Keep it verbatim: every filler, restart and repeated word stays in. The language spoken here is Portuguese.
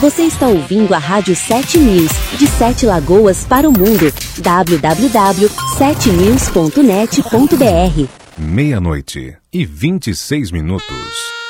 Você está ouvindo a Rádio sete News, de Sete Lagoas para o mundo. w w w ponto sete news ponto net ponto b r. Meia-noite e vinte e seis minutos.